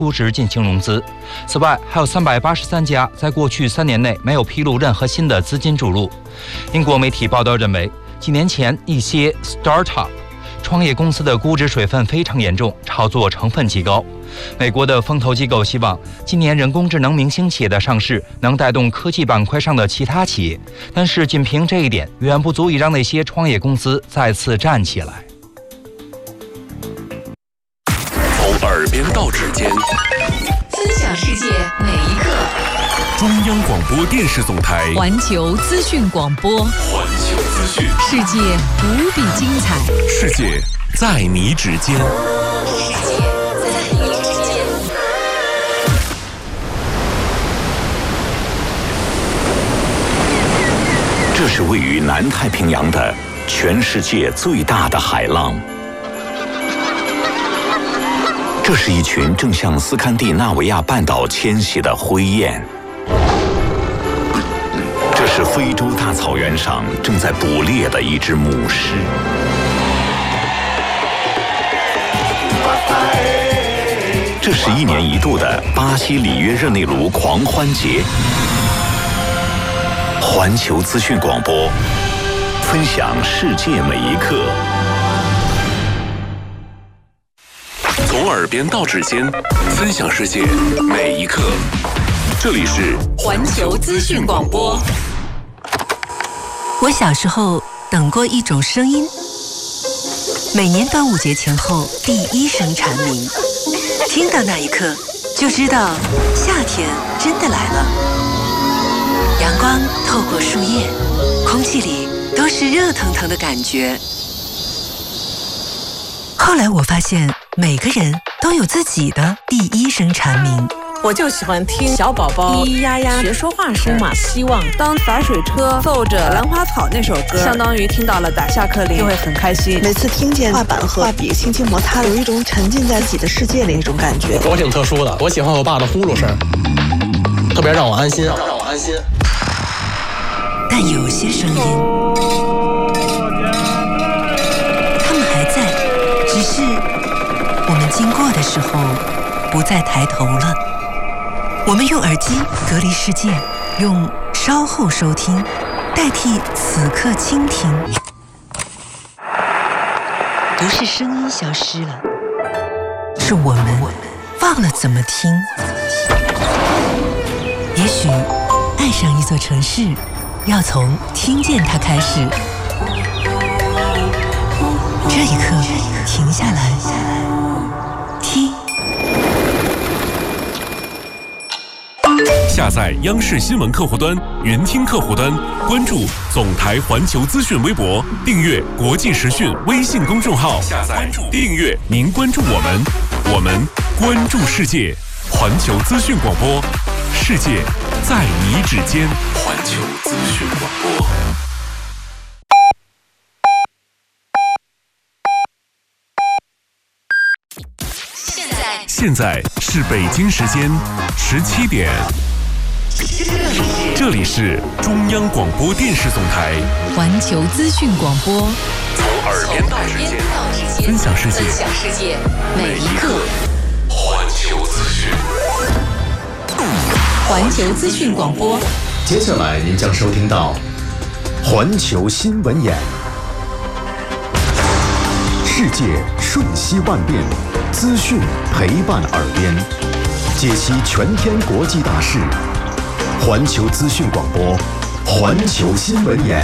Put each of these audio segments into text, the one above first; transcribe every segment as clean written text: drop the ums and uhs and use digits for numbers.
估值进行融资。此外，还有383家在过去3年内没有披露任何新的资金注入。英国媒体报道认为，几年前一些 startup 创业公司的估值水分非常严重，炒作成分极高。美国的风投机构希望今年人工智能明星企业的上市能带动科技板块上的其他企业，但是仅凭这一点远不足以让那些创业公司再次站起来。 从耳边到指尖， 分享世界每一刻。 中央广播电视总台环球资讯广播， 环球资讯， 世界无比精彩， 世界在你指尖。 这是位于南太平洋的全世界最大的海浪。这是一群正向斯堪的纳维亚半岛迁徙的灰雁。这是非洲大草原上正在捕猎的一只母狮。这是1年1度的巴西里约热内卢狂欢节。环球资讯广播，分享世界每一刻。 从耳边到指尖，分享世界每一刻。这里是环球资讯广播。 我小时候等过一种声音，每年端午节前后第一声蝉鸣，听到那一刻就知道夏天真的来了。阳光透过树叶，空气里都是热腾腾的感觉。后来我发现，每个人都有自己的第一声蝉鸣。 我就喜欢听小宝宝咿咿呀呀学说话声嘛，希望当洒水车奏着兰花草那首歌，相当于听到了打下课铃，就会很开心。 每次听见画板和画笔轻轻摩擦，有一种沉浸在自己的世界里那种感觉。 我挺特殊的，我喜欢我爸的呼噜声，特别让我安心。 但有些声音，它们还在，只是我们经过的时候不再抬头了。我们用耳机隔离世界，用稍后收听代替此刻倾听。不是声音消失了，是我们忘了怎么听。也许爱上一座城市要从听见它开始。这一刻停下来，听。 下载央视新闻客户端、云听客户端，关注总台环球资讯微博，订阅国际时讯微信公众号，下载订阅，您关注我们，我们关注世界。环球资讯广播，世界在你指尖。环球资讯广播。现在是北京时间17点。这里是中央广播电视总台环球资讯广播， 从耳边到指尖，分享世界每一刻。 环球资讯， 环球资讯广播。 接下来您将收听到环球新闻眼。世界瞬息万变，资讯陪伴耳边，解析全天国际大事。环球资讯广播，环球新闻眼。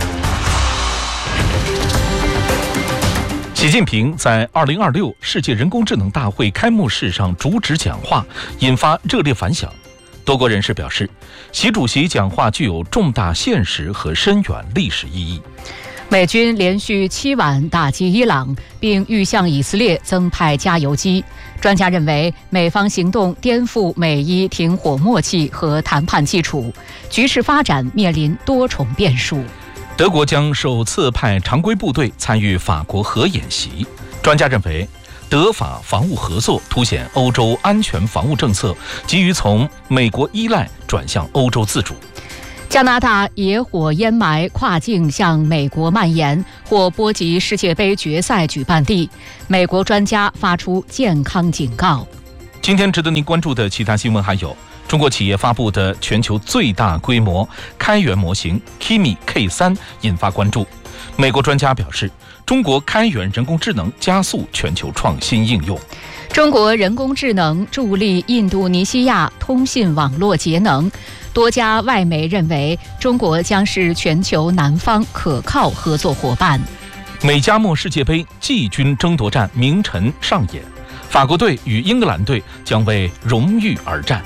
习近平在2026世界人工智能大会开幕式上主旨讲话，引发热烈反响。多国人士表示，习主席讲话具有重大现实和深远历史意义。 美军连续7晚打击伊朗，并欲向以色列增派加油机。专家认为，美方行动颠覆美伊停火默契和谈判基础，局势发展面临多重变数。 德国将首次派常规部队参与法国核演习。专家认为，德法防务合作凸显欧洲安全防务政策急于从美国依赖转向欧洲自主。 加拿大野火烟霾跨境向美国蔓延，或波及世界杯决赛举办地。美国专家发出健康警告。 今天值得您关注的其他新闻还有：中国企业发布的全球最大规模开源模型 Kimi K3 引发关注。美国专家表示，中国开源人工智能加速全球创新应用。 中国人工智能助力印度尼西亚通信网络节能。多家外媒认为，中国将是全球南方可靠合作伙伴。 美加墨世界杯季军争夺战明晨上演，法国队与英格兰队将为荣誉而战。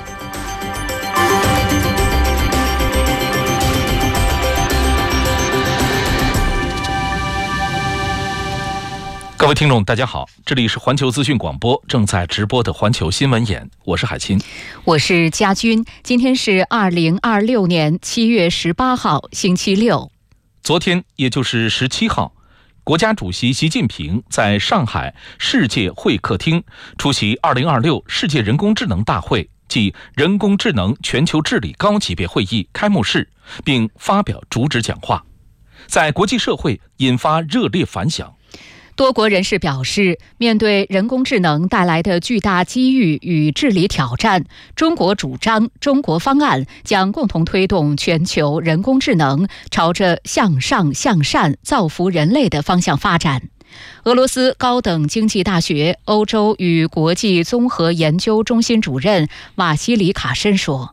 各位听众大家好，这里是环球资讯广播正在直播的环球新闻眼，我是海清， 我是佳君。今天是2026年7月18号星期六。 昨天也就是17号，国家主席习近平在上海世界会客厅出席2026世界人工智能大会暨人工智能全球治理高级别会议开幕式，并发表主旨讲话，在国际社会引发热烈反响。 多国人士表示，面对人工智能带来的巨大机遇与治理挑战，中国主张中国方案将共同推动全球人工智能朝着向上向善、造福人类的方向发展。俄罗斯高等经济大学欧洲与国际综合研究中心主任瓦西里卡申说，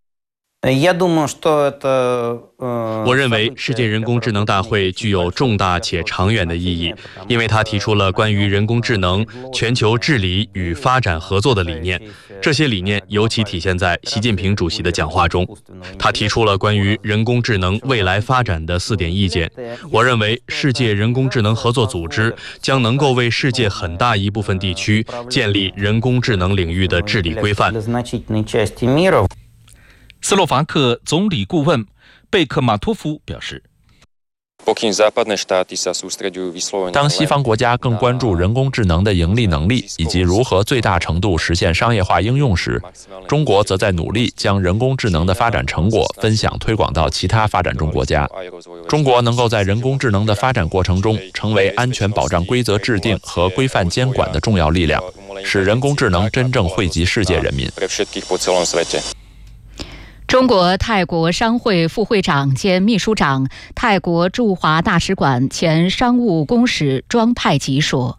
我认为世界人工智能大会具有重大且长远的意义，因为它提出了关于人工智能全球治理与发展合作的理念。这些理念尤其体现在习近平主席的讲话中。他提出了关于人工智能未来发展的4点意见。我认为世界人工智能合作组织将能够为世界很大一部分地区建立人工智能领域的治理规范。 斯洛伐克总理顾问贝克马托夫表示， 当西方国家更关注人工智能的盈利能力以及如何最大程度实现商业化应用时，中国则在努力将人工智能的发展成果分享推广到其他发展中国家。中国能够在人工智能的发展过程中成为安全保障规则制定和规范监管的重要力量，使人工智能真正惠及世界人民。 中国泰国商会副会长兼秘书长、泰国驻华大使馆前商务公使庄派吉说，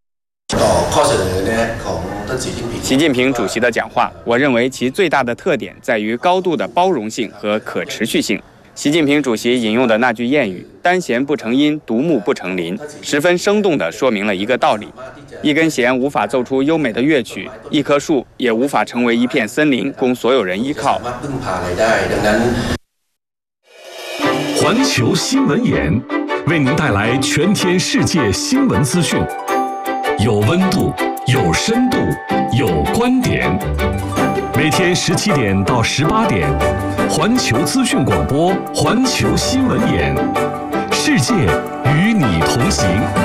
习近平主席的讲话，我认为其最大的特点在于高度的包容性和可持续性。习近平主席引用的那句谚语“单弦不成音，独木不成林”，十分生动地说明了一个道理：一根弦无法奏出优美的乐曲，一棵树也无法成为一片森林，供所有人依靠。 环球新闻眼为您带来全天世界新闻资讯，有温度，有深度，有观点。每天17点到18点，环球资讯广播，环球新闻眼，世界与你同行。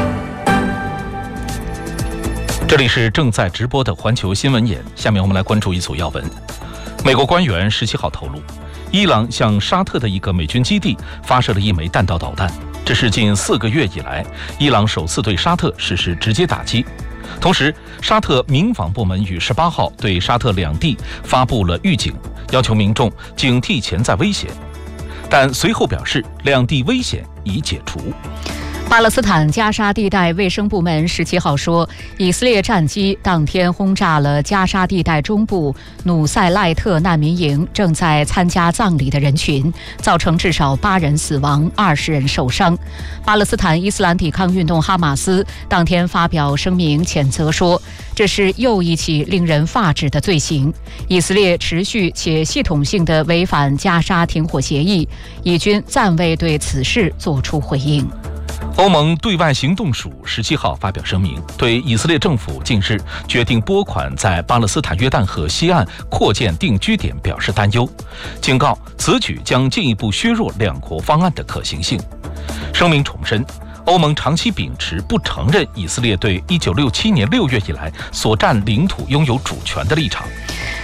这里是正在直播的环球新闻眼，下面我们来关注一组要闻。美国官员17号透露，伊朗向沙特的一个美军基地发射了1枚弹道导弹，这是近4个月以来伊朗首次对沙特实施直接打击。同时，沙特民防部门于18号对沙特两地发布了预警，要求民众警惕潜在危险，但随后表示两地危险已解除。 巴勒斯坦加沙地带卫生部门17号说，以色列战机当天轰炸了加沙地带中部努塞赖特难民营正在参加葬礼的人群，造成至少8人死亡，20人受伤。巴勒斯坦伊斯兰抵抗运动哈马斯当天发表声明谴责说，这是又一起令人发指的罪行。以色列持续且系统性地违反加沙停火协议，以军暂未对此事作出回应。 欧盟对外行动署17号发表声明，对以色列政府近日决定拨款在巴勒斯坦约旦河西岸扩建定居点表示担忧，警告此举将进一步削弱两国方案的可行性。声明重申，欧盟长期秉持不承认以色列对1967年6月以来所占领土拥有主权的立场。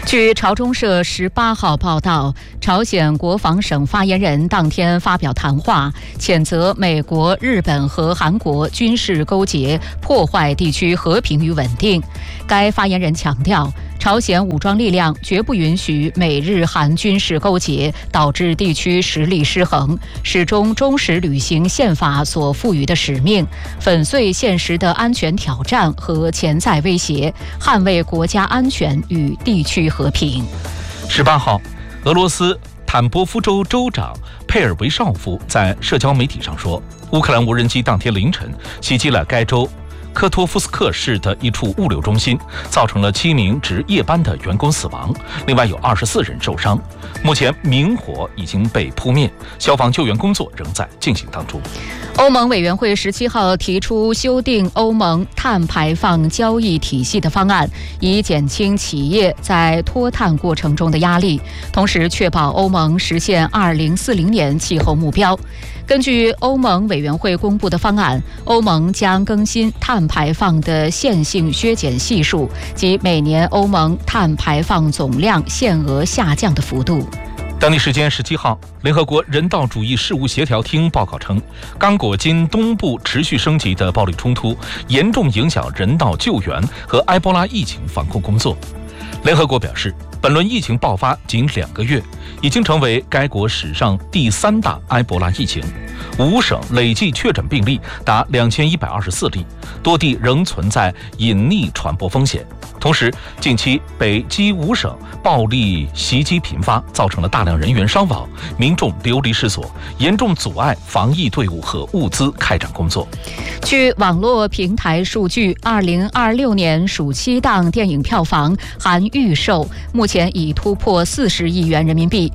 据朝中社18号报道，朝鲜国防省发言人当天发表谈话，谴责美国、日本和韩国军事勾结，破坏地区和平与稳定。该发言人强调，朝鲜武装力量绝不允许美日韩军事勾结，导致地区实力失衡，始终忠实履行宪法所赋予的使命，粉碎现实的安全挑战和潜在威胁，捍卫国家安全与地区和平。 18号，俄罗斯坦波夫州州长佩尔维绍夫在社交媒体上说，乌克兰无人机当天凌晨袭击了该州科托夫斯克市的一处物流中心，造成了7名值夜班的员工死亡，另外有24人受伤。目前明火已经被扑灭，消防救援工作仍在进行当中。 欧盟委员会17号提出修订欧盟碳排放交易体系的方案，以减轻企业在脱碳过程中的压力，同时确保欧盟实现2040年气候目标。根据欧盟委员会公布的方案，欧盟将更新碳排放的线性削减系数及每年欧盟碳排放总量限额下降的幅度。 当地时间17号，联合国人道主义事务协调厅报告称，刚果金东部持续升级的暴力冲突严重影响人道救援和埃博拉疫情防控工作。联合国表示，本轮疫情爆发仅2个月，已经成为该国史上第3大埃博拉疫情，5省累计确诊病例达2124例，多地仍存在隐匿传播风险。同时，近期北基5省暴力袭击频发，造成了大量人员伤亡，民众流离失所，严重阻碍防疫队伍和物资开展工作。 据网络平台数据，2026年暑期档电影票房含预售目前已突破40亿元人民币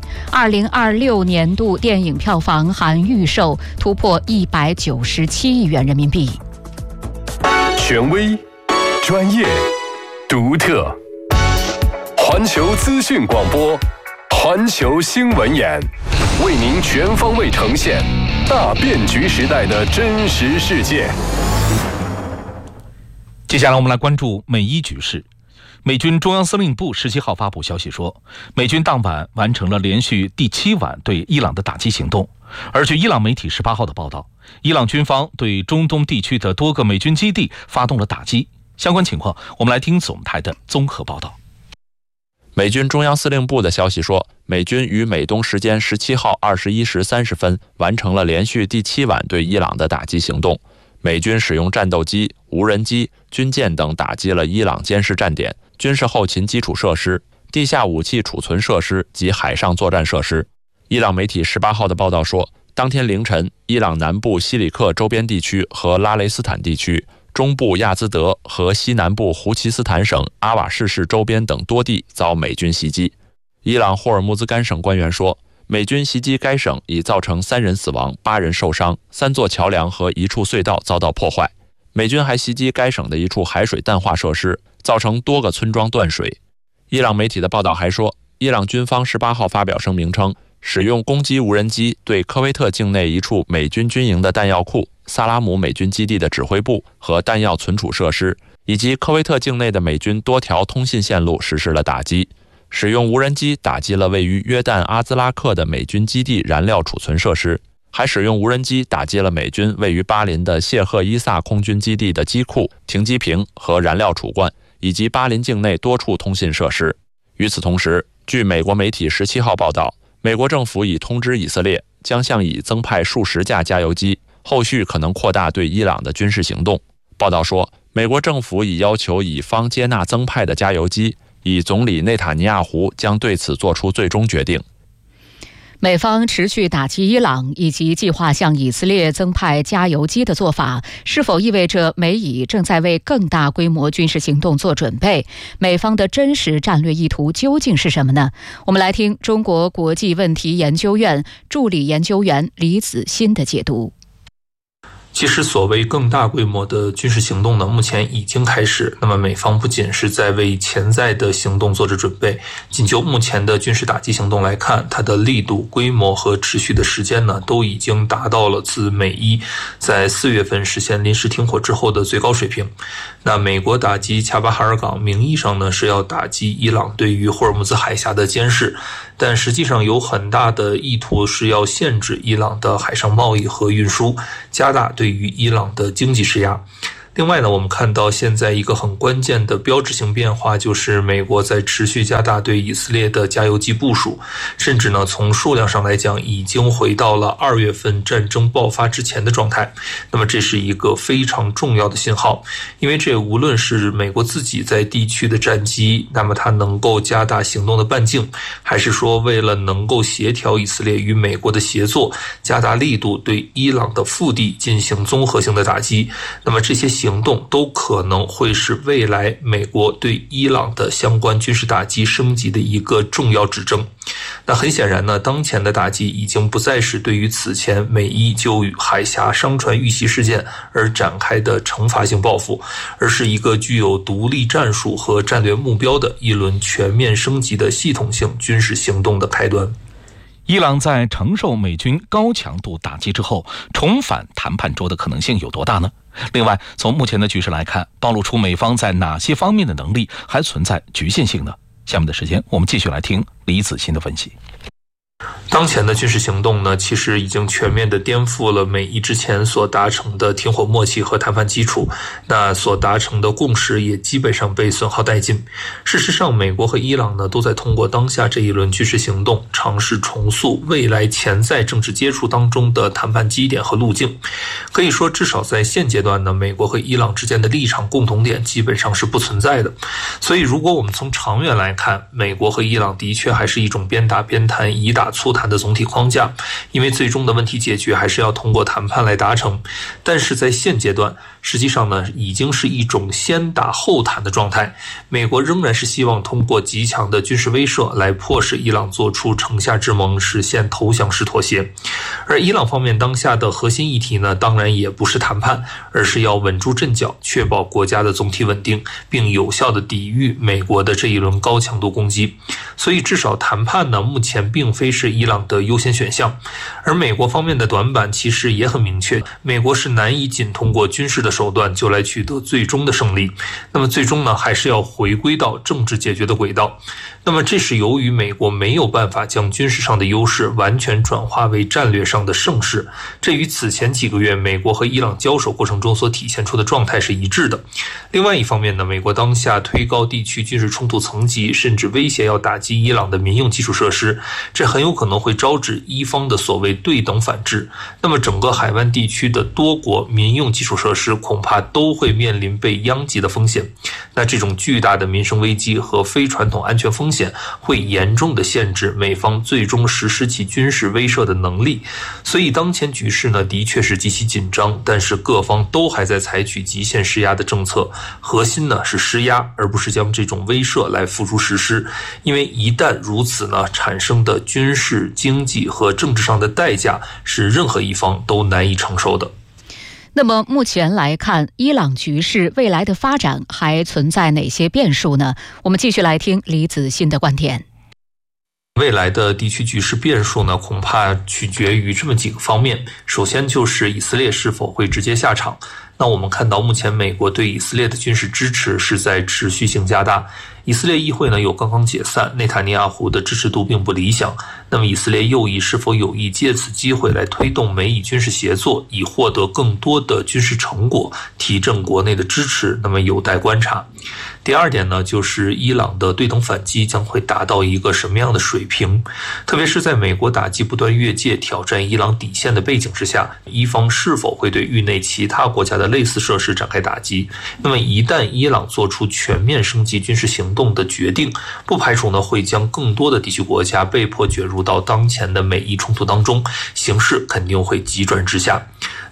，2026年度电影票房含预售突破197亿元人民币。 权威、专业、独特，环球资讯广播，环球新闻眼，为您全方位呈现大变局时代的真实世界。 接下来我们来关注美伊局势。美军中央司令部17号发布消息说，美军当晚完成了连续第7晚对伊朗的打击行动。而据伊朗媒体18号的报道，伊朗军方对中东地区的多个美军基地发动了打击。相关情况，我们来听总台的综合报道。 美军中央司令部的消息说，美军于美东时间17号21时30分完成了连续第7晚对伊朗的打击行动。美军使用战斗机、无人机、军舰等打击了伊朗监视站点、军事后勤基础设施、地下武器储存设施及海上作战设施。伊朗媒体18号的报道说，当天凌晨，伊朗南部西里克周边地区和拉雷斯坦地区、中部亚兹德和西南部胡齐斯坦省阿瓦士市周边等多地遭美军袭击。伊朗霍尔木兹干省官员说，美军袭击该省已造成3人死亡、8人受伤，3座桥梁和1处隧道遭到破坏。美军还袭击该省的一处海水淡化设施，造成多个村庄断水。伊朗媒体的报道还说，伊朗军方18号发表声明称，使用攻击无人机对科威特境内一处美军军营的弹药库、萨拉姆美军基地的指挥部和弹药存储设施，以及科威特境内的美军多条通信线路实施了打击。使用无人机打击了位于约旦阿兹拉克的美军基地燃料储存设施，还使用无人机打击了美军位于巴林的谢赫伊萨空军基地的机库、停机坪和燃料储罐，以及巴林境内多处通信设施。与此同时，据美国媒体17号报道，美国政府已通知以色列，将向以增派数十架加油机，后续可能扩大对伊朗的军事行动。报道说，美国政府已要求以方接纳增派的加油机，以总理内塔尼亚胡将对此做出最终决定。 美方持续打击伊朗以及计划向以色列增派加油机的做法，是否意味着美以正在为更大规模军事行动做准备？美方的真实战略意图究竟是什么呢？我们来听中国国际问题研究院助理研究员李子欣的解读。 其实所谓更大规模的军事行动呢，目前已经开始。那么美方不仅是在为潜在的行动做着准备，仅就目前的军事打击行动来看，它的力度、规模和持续的时间呢，都已经达到了自美伊在4月份实现临时停火之后的最高水平。那美国打击恰巴哈尔港，名义上呢是要打击伊朗对于霍尔木兹海峡的监视，但实际上有很大的意图是要限制伊朗的海上贸易和运输，加大对于伊朗的经济施压。另外呢，我们看到现在一个很关键的标志性变化，就是美国在持续加大对以色列的加油机部署，甚至呢从数量上来讲已经回到了2月份战争爆发之前的状态。那么这是一个非常重要的信号，因为这无论是美国自己在地区的战机，那么它能够加大行动的半径，还是说为了能够协调以色列与美国的协作，加大力度对伊朗的腹地进行综合性的打击，那么这些行动都可能会是未来美国对伊朗的相关军事打击升级的一个重要指征。那很显然呢，当前的打击已经不再是对于此前美伊就海峡商船遇袭事件而展开的惩罚性报复，而是一个具有独立战术和战略目标的一轮全面升级的系统性军事行动的开端。 伊朗在承受美军高强度打击之后，重返谈判桌的可能性有多大呢？另外，从目前的局势来看，暴露出美方在哪些方面的能力还存在局限性呢？下面的时间，我们继续来听李子欣的分析。 当前的军事行动呢，其实已经全面地颠覆了美伊之前所达成的停火默契和谈判基础，那所达成的共识也基本上被损耗殆尽。事实上，美国和伊朗呢，都在通过当下这一轮军事行动，尝试重塑未来潜在政治接触当中的谈判基点和路径。可以说，至少在现阶段呢，美国和伊朗之间的立场共同点基本上是不存在的。所以，如果我们从长远来看，美国和伊朗的确还是一种边打边谈、以打促谈的总体框架，因为最终的问题解决还是要通过谈判来达成。但是在现阶段，实际上呢，已经是一种先打后谈的状态。美国仍然是希望通过极强的军事威慑来迫使伊朗做出城下之盟，实现投降式妥协。而伊朗方面当下的核心议题呢，当然也不是谈判，而是要稳住阵脚，确保国家的总体稳定，并有效地抵御美国的这一轮高强度攻击。所以至少谈判呢，目前并非是伊朗的优先选项。而美国方面的短板其实也很明确，美国是难以仅通过军事的手段就来取得最终的胜利，那么最终呢，还是要回归到政治解决的轨道。那么这是由于美国没有办法将军事上的优势完全转化为战略上的胜势，这与此前几个月美国和伊朗交手过程中所体现出的状态是一致的。另外一方面呢，美国当下推高地区军事冲突层级，甚至威胁要打击伊朗的民用基础设施，这很有可能会招致伊方的所谓对等反制。那么整个海湾地区的多国民用基础设施恐怕都会面临被殃及的风险。那这种巨大的民生危机和非传统安全风险会严重的限制美方最终实施其军事威慑的能力。所以当前局势呢，的确是极其紧张，但是各方都还在采取极限施压的政策，核心呢是施压，而不是将这种威慑来付诸实施。因为一旦如此呢，产生的军事、经济和政治上的代价是任何一方都难以承受的。 那么目前来看，伊朗局势未来的发展还存在哪些变数呢？我们继续来听李子欣的观点。 未来的地区局势变数呢，恐怕取决于这么几个方面。首先就是以色列是否会直接下场。那我们看到目前美国对以色列的军事支持是在持续性加大。以色列议会呢又刚刚解散，内塔尼亚胡的支持度并不理想。那么以色列右翼是否有意借此机会来推动美以军事协作，以获得更多的军事成果，提振国内的支持，那么有待观察。第二点呢，就是伊朗的对等反击将会达到一个什么样的水平，特别是在美国打击不断越界挑战伊朗底线的背景之下，伊方是否会对域内其他国家的类似设施展开打击。那么一旦伊朗做出全面升级军事行动的决定，不排除呢会将更多的地区国家被迫卷入到当前的美伊冲突当中，形势肯定会急转直下。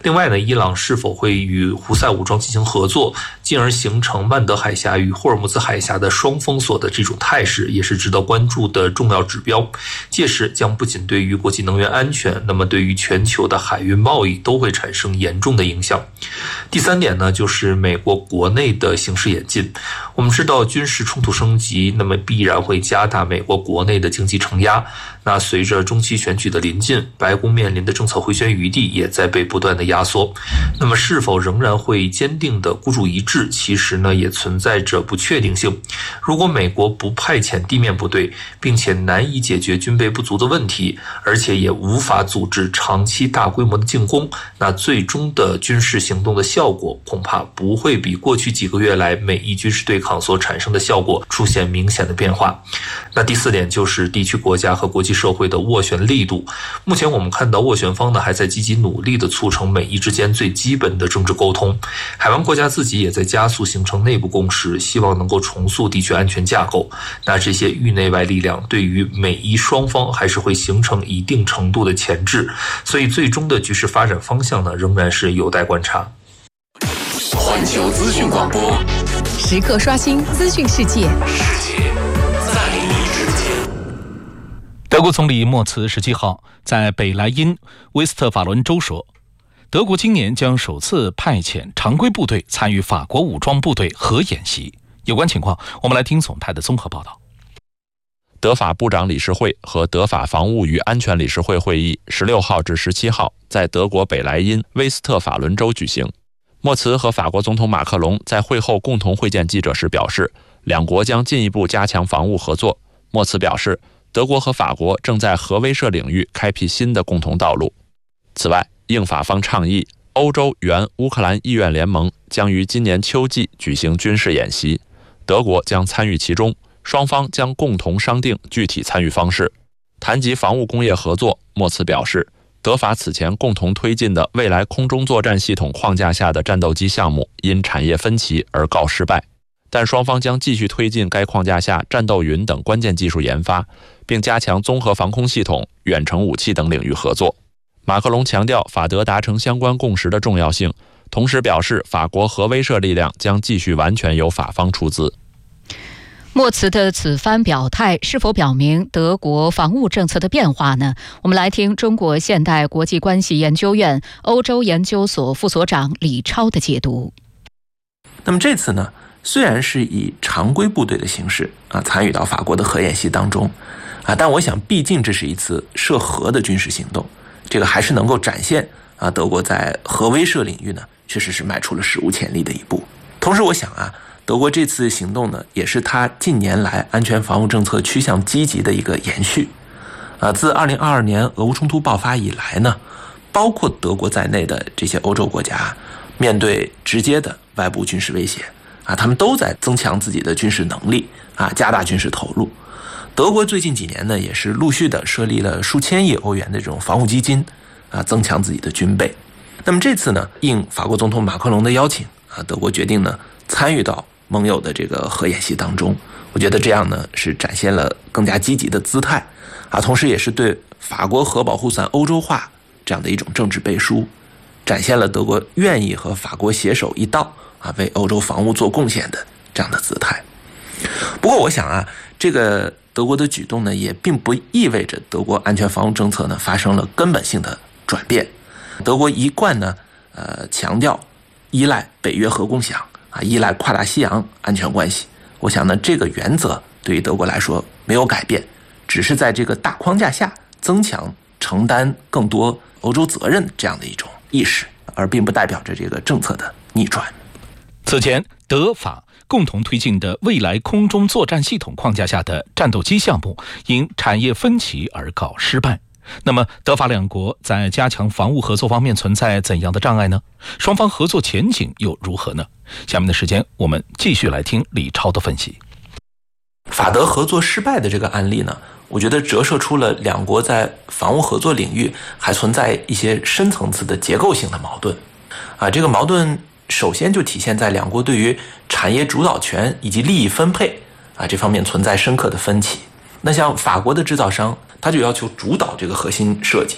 另外呢，伊朗是否会与胡塞武装进行合作，进而形成曼德海峡与霍尔木兹海峡的双封锁的这种态势，也是值得关注的重要指标。届时将不仅对于国际能源安全，那么对于全球的海运贸易都会产生严重的影响。第3点呢，就是美国国内的形势演进。我们知道军事冲突升级，那么必然会加大美国国内的经济承压。那随着中期选举的临近，白宫面临的政策回旋余地也在被不断的压缩。那么是否仍然会坚定的孤注一掷，其实呢也存在着不确定性。如果美国不派遣地面部队，并且难以解决军备不足的问题，而且也无法组织长期大规模的进攻，那最终的军事行动的效果恐怕不会比过去几个月来美伊军事对抗所产生的效果出现明显的变化。那第4点就是地区国家和国际社会的斡旋力度。目前我们看到斡旋方呢还在积极努力的促成美伊之间最基本的政治沟通，海湾国家自己也在加速形成内部共识，希望能够重塑地区安全架构。那这些域内外力量对于美伊双方还是会形成一定程度的钳制，所以最终的局势发展方向呢仍然是有待观察。 环球资讯广播， 时刻刷新资讯世界， 世界在你之间。 德国总理默茨17号在北莱茵威斯特法伦州说，德国今年将首次派遣常规部队参与法国武装部队核演习。有关情况，我们来听总台的综合报道。 德法部长理事会和德法防务与安全理事会会议16号至17号在德国北莱茵威斯特法伦州举行。默茨和法国总统马克龙在会后共同会见记者时表示，两国将进一步加强防务合作。默茨表示，德国和法国正在核威慑领域开辟新的共同道路。此外，应法方倡议，欧洲原乌克兰意愿联盟将于今年秋季举行军事演习，德国将参与其中，双方将共同商定具体参与方式。谈及防务工业合作，默茨表示，德法此前共同推进的未来空中作战系统框架下的战斗机项目因产业分歧而告失败，但双方将继续推进该框架下战斗云等关键技术研发，并加强综合防空系统、远程武器等领域合作。马克龙强调法德达成相关共识的重要性，同时表示法国核威慑力量将继续完全由法方出资。 默茨的此番表态是否表明德国防务政策的变化呢？我们来听中国现代国际关系研究院欧洲研究所副所长李超的解读。 那么这次呢，虽然是以常规部队的形式参与到法国的核演习当中但我想毕竟这是一次涉核的军事行动，这个还是能够展现德国在核威慑领域呢确实是迈出了史无前例的一步。同时我想德国这次行动呢，也是他近年来安全防务政策趋向积极的一个延续。自2022年俄乌冲突爆发以来呢，包括德国在内的这些欧洲国家，面对直接的外部军事威胁他们都在增强自己的军事能力加大军事投入。德国最近几年呢，也是陆续的设立了数千亿欧元的这种防务基金增强自己的军备。那么这次呢，应法国总统马克龙的邀请德国决定呢参与到盟友的这个核演习当中，我觉得这样呢是展现了更加积极的姿态同时也是对法国核保护伞欧洲化这样的一种政治背书，展现了德国愿意和法国携手一道为欧洲防务做贡献的这样的姿态。不过我想这个德国的举动呢，也并不意味着德国安全防务政策呢发生了根本性的转变。德国一贯呢强调依赖北约核共享依赖跨大西洋安全关系，我想呢，这个原则对于德国来说没有改变，只是在这个大框架下增强承担更多欧洲责任这样的一种意识，而并不代表着这个政策的逆转。 此前，德法共同推进的未来空中作战系统框架下的战斗机项目因产业分歧而告失败。那么德法两国在加强防务合作方面存在怎样的障碍呢？双方合作前景又如何呢？下面的时间我们继续来听李超的分析。 法德合作失败的这个案例呢，我觉得折射出了两国在防务合作领域还存在一些深层次的结构性的矛盾这个矛盾首先就体现在两国对于产业主导权以及利益分配这方面存在深刻的分歧。那像法国的制造商，他就要求主导这个核心设计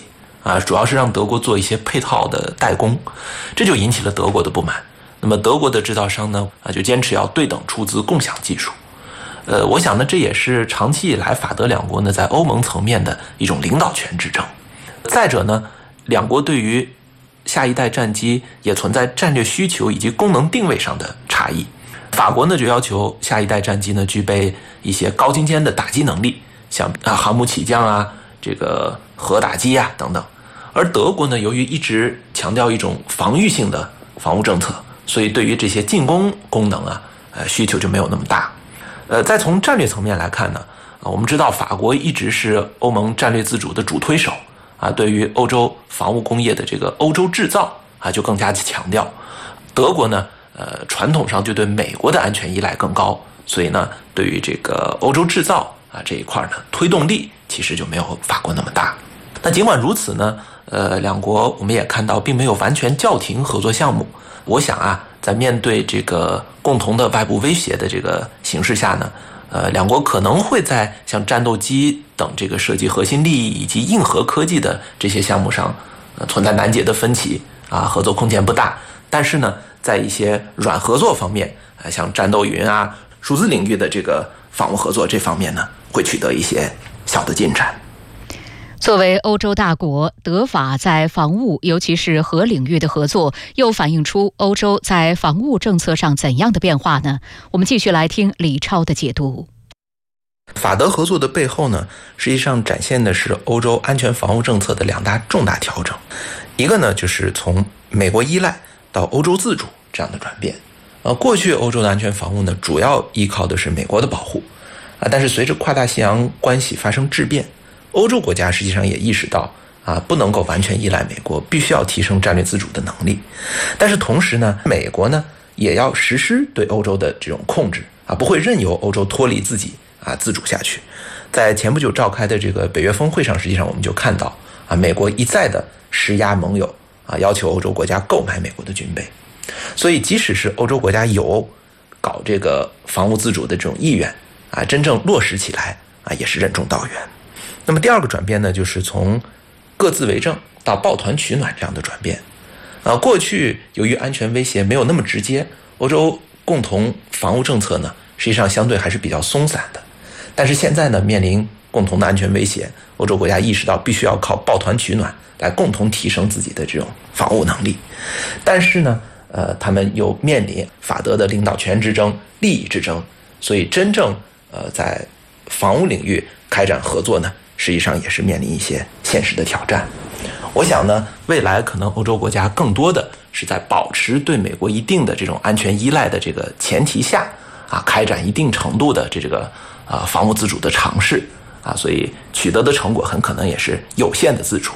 主要是让德国做一些配套的代工，这就引起了德国的不满。那么德国的制造商呢，就坚持要对等出资，共享技术。我想呢，这也是长期以来法德两国呢在欧盟层面的一种领导权之争。再者呢，两国对于下一代战机也存在战略需求以及功能定位上的差异。法国呢就要求下一代战机呢具备一些高精尖的打击能力，像航母起降啊，这个核打击啊等等。而德国呢，由于一直强调一种防御性的防务政策，所以对于这些进攻功能啊，需求就没有那么大。再从战略层面来看呢，我们知道法国一直是欧盟战略自主的主推手啊，对于欧洲防务工业的这个欧洲制造啊，就更加强调。德国呢，传统上就对美国的安全依赖更高，所以呢，对于这个欧洲制造啊这一块呢，推动力其实就没有法国那么大。那尽管如此呢，两国我们也看到并没有完全叫停合作项目。我想啊，在面对这个共同的外部威胁的这个形势下呢，两国可能会在像战斗机等这个涉及核心利益以及硬核科技的这些项目上，存在难解的分歧啊，合作空间不大。但是呢，在一些软合作方面，像战斗云啊、数字领域的这个防务合作这方面呢，会取得一些小的进展。 作为欧洲大国，德法在防务，尤其是核领域的合作，又反映出欧洲在防务政策上怎样的变化呢？我们继续来听李超的解读。 法德合作的背后呢，实际上展现的是欧洲安全防务政策的两大重大调整。一个呢，就是从美国依赖到欧洲自主这样的转变。过去欧洲的安全防务呢，主要依靠的是美国的保护但是随着跨大西洋关系发生质变，欧洲国家实际上也意识到不能够完全依赖美国，必须要提升战略自主的能力。但是同时呢，美国呢也要实施对欧洲的这种控制不会任由欧洲脱离自己自主下去。在前不久召开的这个北约峰会上，实际上我们就看到美国一再的施压盟友要求欧洲国家购买美国的军备。所以即使是欧洲国家有搞这个防务自主的这种意愿真正落实起来也是任重道远。那么第二个转变呢，就是从各自为政到抱团取暖这样的转变。过去由于安全威胁没有那么直接，欧洲共同防务政策呢，实际上相对还是比较松散的。但是现在呢，面临共同的安全威胁，欧洲国家意识到必须要靠抱团取暖来共同提升自己的这种防务能力。但是呢，他们又面临法德的领导权之争、利益之争，所以真正在防务领域开展合作呢，实际上也是面临一些现实的挑战。我想呢，未来可能欧洲国家更多的是在保持对美国一定的这种安全依赖的这个前提下开展一定程度的这个防务自主的尝试所以取得的成果很可能也是有限的自主。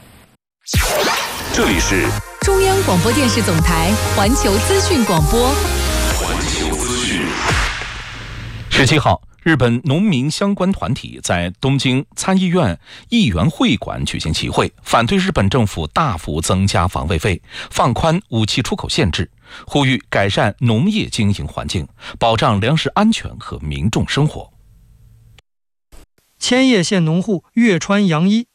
这里是中央广播电视总台环球资讯广播。 环球资讯。 17号，日本农民相关团体在东京参议院议员会馆举行集会，反对日本政府大幅增加防卫费、放宽武器出口限制，呼吁改善农业经营环境，保障粮食安全和民众生活。 千叶县农户月川洋一，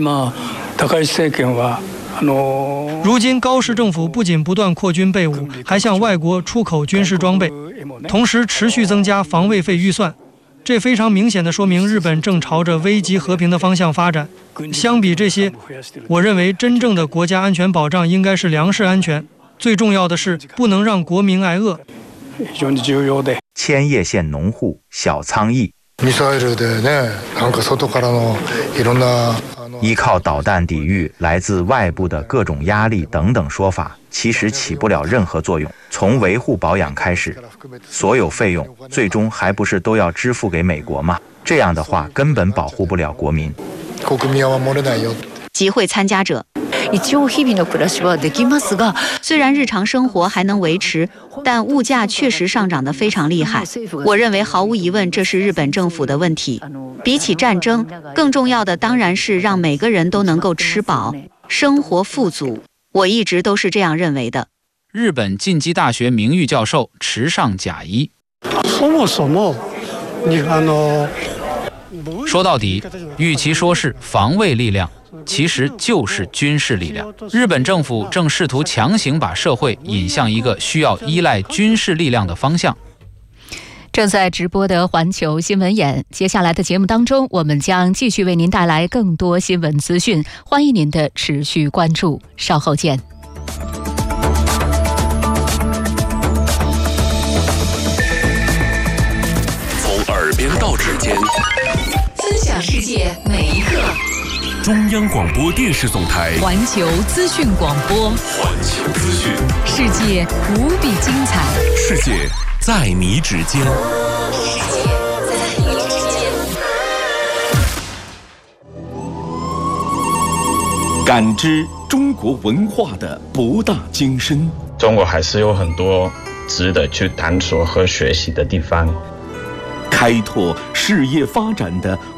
如今高市政府不仅不断扩军备武，还向外国出口军事装备，同时持续增加防卫费预算。这非常明显地说明日本正朝着危及和平的方向发展。相比这些，我认为真正的国家安全保障应该是粮食安全，最重要的是不能让国民挨饿。 千叶县农户小仓义，依靠导弹抵御来自外部的各种压力等等说法，其实起不了任何作用。从维护保养开始，所有费用最终还不是都要支付给美国吗？这样的话根本保护不了国民。 集会参加者，虽然日常生活还能维持，但物价确实上涨得非常厉害。我认为毫无疑问，这是日本政府的问题。比起战争，更重要的当然是让每个人都能够吃饱，生活富足。我一直都是这样认为的。 日本近畿大学名誉教授池上甲一， 说到底，与其说是防卫力量， 其实就是军事力量。日本政府正试图强行把社会引向一个需要依赖军事力量的方向。 正在直播的环球新闻眼，接下来的节目当中，我们将继续为您带来更多新闻资讯，欢迎您的持续关注。稍后见。 从耳边到指尖， 分享世界每一刻。 中央广播电视总台环球资讯广播， 环球资讯， 世界无比精彩， 世界在你指尖。 世界在你指尖。 感知中国文化的博大精深。 中国还是有很多值得去探索和学习的地方。 开拓事业发展的